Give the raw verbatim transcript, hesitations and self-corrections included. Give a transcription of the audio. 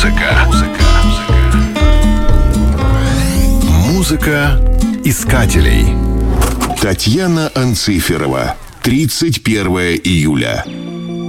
Музыка. Музыка искателей. Татьяна Анциферова. тридцать первое июля.